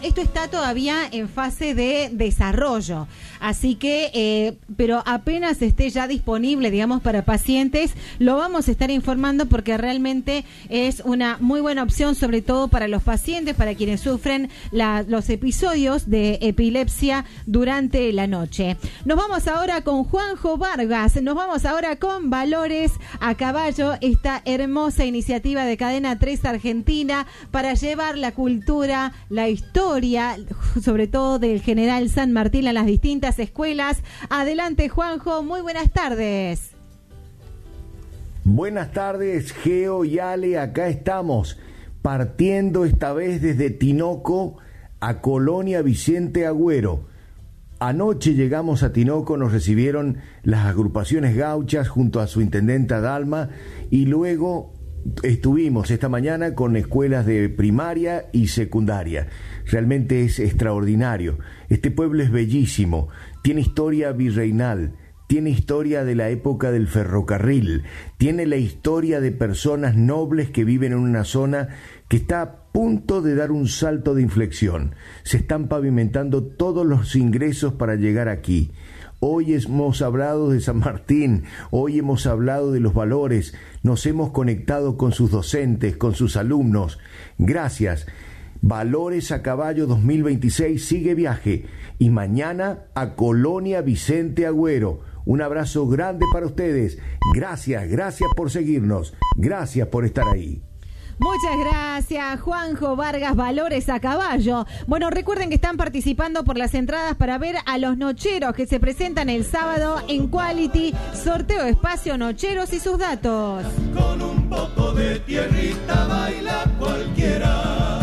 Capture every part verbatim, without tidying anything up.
esto está todavía en fase de desarrollo, así que, eh, pero apenas esté ya disponible, digamos, para pacientes, lo vamos a estar informando porque realmente es una muy buena opción, sobre todo para los pacientes, para quienes sufren la, los episodios de epilepsia durante la noche. Nos vamos ahora con Juanjo Vargas, nos vamos ahora con Valores a Caballo, esta hermosa iniciativa de Cadena tres Argentina para llevar la cultura, la historia, sobre todo del General San Martín a las distintas escuelas. Adelante, Juanjo, muy buenas tardes. Buenas tardes, Geo y Ale, acá estamos, partiendo esta vez desde Tinoco a Colonia Vicente Agüero. Anoche llegamos a Tinoco, nos recibieron las agrupaciones gauchas junto a su intendenta Dalma y luego estuvimos esta mañana con escuelas de primaria y secundaria. Realmente es extraordinario. Este pueblo es bellísimo, tiene historia virreinal, tiene historia de la época del ferrocarril, tiene la historia de personas nobles que viven en una zona que está a punto de dar un salto de inflexión. Se están pavimentando todos los ingresos para llegar aquí. Hoy hemos hablado de San Martín, hoy hemos hablado de los valores, nos hemos conectado con sus docentes, con sus alumnos. Gracias. Valores a Caballo dos mil veintiséis sigue viaje y mañana a Colonia Vicente Agüero. Un abrazo grande para ustedes. Gracias, gracias por seguirnos. Gracias por estar ahí. Muchas gracias, Juanjo Vargas, Valores a Caballo. Bueno, recuerden que están participando por las entradas para ver a los nocheros que se presentan el sábado en Quality, sorteo de espacio Nocheros y sus datos. Con un poco de tierrita baila cualquiera.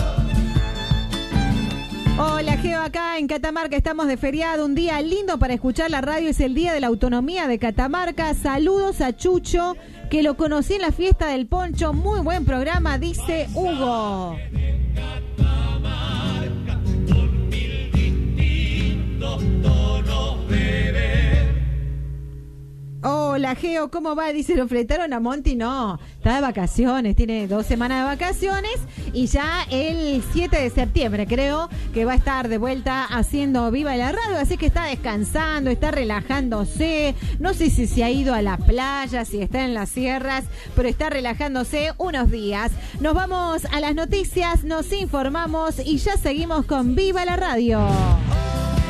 Hola, Geo, acá en Catamarca estamos de feriado, un día lindo para escuchar la radio, es el Día de la Autonomía de Catamarca. Saludos a Chucho, que lo conocí en la fiesta del Poncho, muy buen programa, dice Hugo. Hola, Geo, ¿cómo va? Dice, ¿lo fletaron a Monty? No, está de vacaciones, tiene dos semanas de vacaciones y ya el siete de septiembre creo que va a estar de vuelta haciendo Viva la Radio, así que está descansando, está relajándose, no sé si se ha ido a la playa, si está en las sierras, pero está relajándose unos días. Nos vamos a las noticias, nos informamos y ya seguimos con Viva la Radio.